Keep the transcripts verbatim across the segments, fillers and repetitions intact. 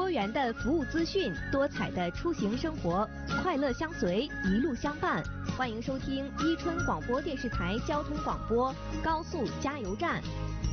多元的服务资讯，多彩的出行生活，快乐相随，一路相伴。欢迎收听伊春广播电视台交通广播高速加油站。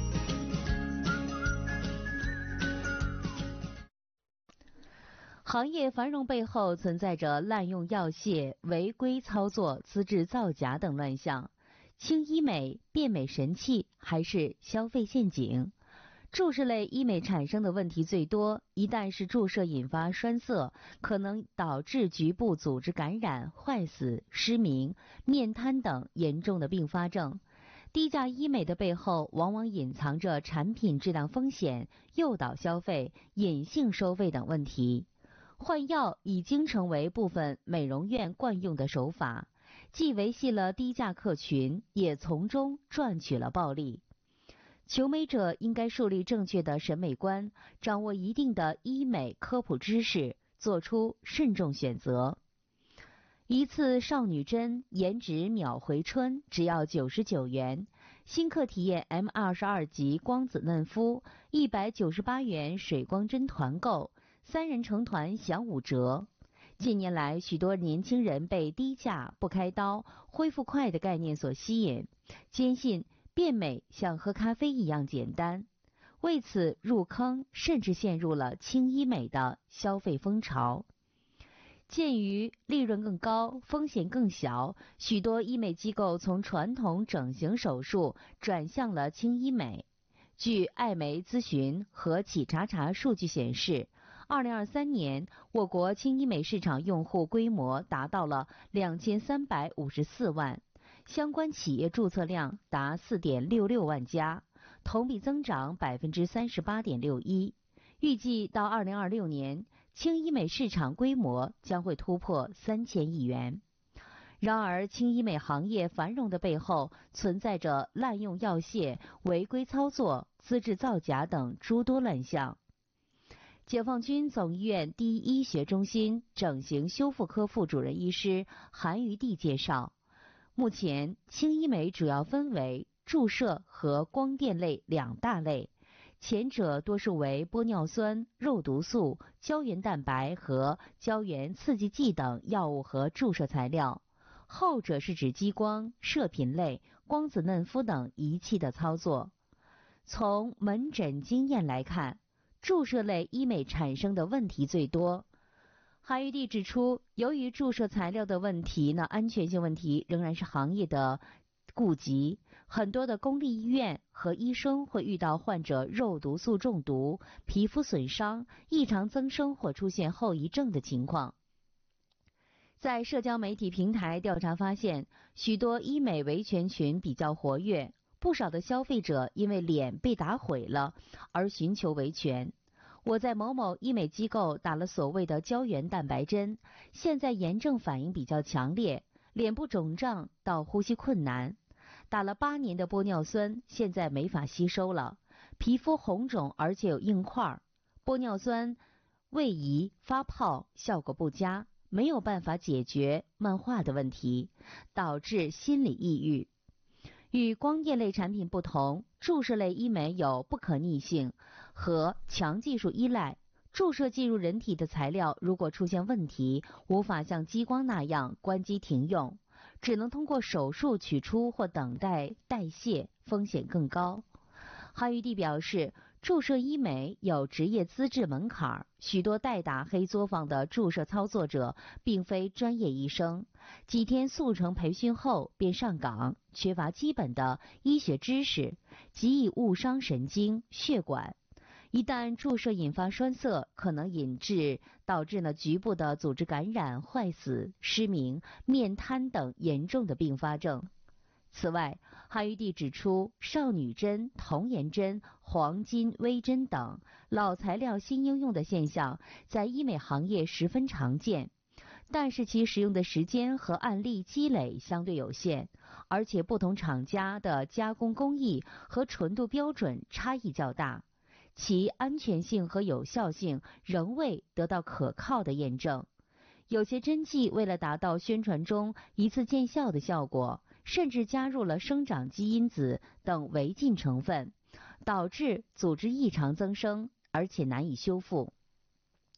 行业繁荣背后存在着滥用药械、违规操作、资质造假等乱象。轻医美、变美神器还是消费陷阱？注射类医美产生的问题最多，一旦是注射引发栓塞，可能导致局部组织感染、坏死、失明、面瘫等严重的并发症。低价医美的背后往往隐藏着产品质量风险、诱导消费、隐性收费等问题。换药已经成为部分美容院惯用的手法，既维系了低价客群，也从中赚取了暴利。求美者应该树立正确的审美观，掌握一定的医美科普知识，做出慎重选择。一次少女针颜值秒回春，只要九十九元；新客体验 M 二十二 级光子嫩肤，一百九十八元水光针团购，三人成团享五折。近年来，许多年轻人被低价、不开刀、恢复快的概念所吸引，坚信变美像喝咖啡一样简单，为此入坑，甚至陷入了轻医美的消费风潮。鉴于利润更高、风险更小，许多医美机构从传统整形手术转向了轻医美。据艾媒咨询和企查查数据显示，二零二三年我国轻医美市场用户规模达到了两千三百五十四万，相关企业注册量达四点六六万家，同比增长百分之三十八点六一。预计到二零二六年，轻医美市场规模将会突破三千亿元。然而，轻医美行业繁荣的背后，存在着滥用药械、违规操作、资质造假等诸多乱象。解放军总医院第一医学中心整形修复科副主任医师韩余娣介绍，目前轻医美主要分为注射和光电类两大类，前者多数为玻尿酸、肉毒素、胶原蛋白和胶原刺激剂等药物和注射材料，后者是指激光、射频类、光子嫩肤等仪器的操作。从门诊经验来看，注射类医美产生的问题最多。韩余娣指出，由于注射材料的问题呢，安全性问题仍然是行业的顾及，很多的公立医院和医生会遇到患者肉毒素中毒、皮肤损伤、异常增生或出现后遗症的情况。在社交媒体平台调查发现，许多医美维权群比较活跃，不少的消费者因为脸被打毁了而寻求维权。我在某某医美机构打了所谓的胶原蛋白针，现在炎症反应比较强烈，脸部肿胀到呼吸困难。打了八年的玻尿酸，现在没法吸收了，皮肤红肿而且有硬块，玻尿酸位移发泡，效果不佳，没有办法解决漫画的问题，导致心理抑郁。与光电类产品不同，注射类医美有不可逆性和强技术依赖。注射进入人体的材料如果出现问题，无法像激光那样关机停用，只能通过手术取出或等待代谢，风险更高。韩余娣表示，注射医美有职业资质门槛，许多代打黑作坊的注射操作者并非专业医生，几天速成培训后便上岗，缺乏基本的医学知识，极易误伤神经、血管。一旦注射引发栓塞，可能引致导致了局部的组织感染、坏死、失明、面瘫等严重的并发症。此外，韩余娣指出，少女针、童颜针、黄金微针等老材料新应用的现象在医美行业十分常见，但是其使用的时间和案例积累相对有限，而且不同厂家的加工工艺和纯度标准差异较大，其安全性和有效性仍未得到可靠的验证。有些针剂为了达到宣传中一次见效的效果，甚至加入了生长激因子等违禁成分，导致组织异常增生，而且难以修复。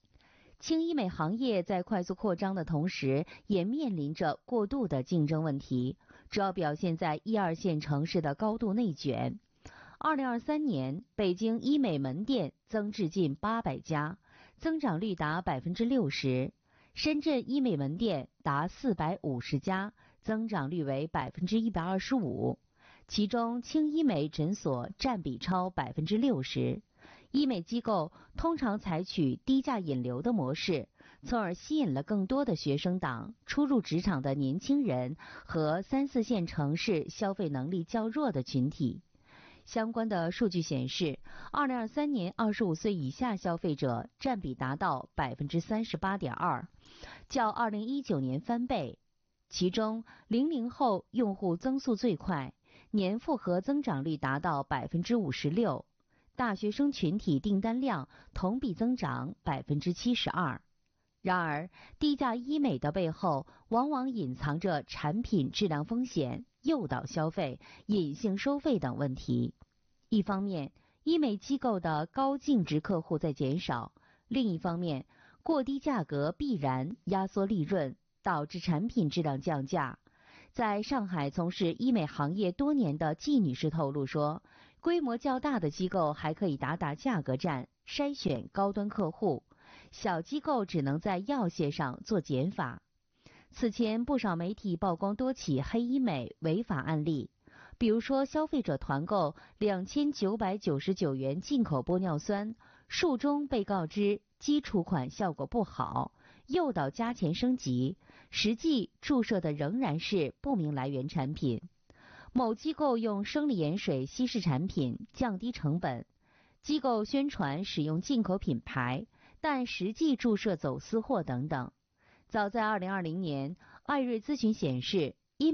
轻医美行业在快速扩张的同时，也面临着过度的竞争问题，主要表现在一二线城市的高度内卷。二零二三年，北京医美门店增至近八百家，增长率达百分之六十；深圳医美门店达四百五十家，增长率为百分之一百二十五。其中，轻医美诊所占比超百分之六十。医美机构通常采取低价引流的模式，从而吸引了更多的学生党、初入职场的年轻人和三四线城市消费能力较弱的群体。相关的数据显示，二零二三年二十五岁以下消费者占比达到百分之三十八点二，较二零一九年翻倍。其中，零零后用户增速最快，年复合增长率达到百分之五十六。大学生群体订单量同比增长百分之七十二。然而，低价医美的背后往往隐藏着产品质量风险、诱导消费、隐性收费等问题。一方面，医美机构的高净值客户在减少；另一方面，过低价格必然压缩利润，导致产品质量降价。在上海从事医美行业多年的季女士透露说，规模较大的机构还可以打打价格战，筛选高端客户，小机构只能在药械上做减法。此前不少媒体曝光多起黑医美违法案例，比如说消费者团购两千九百九十九元进口玻尿酸，术中被告知基础款效果不好，诱导加钱升级，实际注射的仍然是不明来源产品。某机构用生理盐水稀释产品降低成本，机构宣传使用进口品牌，但实际注射走私货等等。早在二零二零年，艾瑞咨询显示，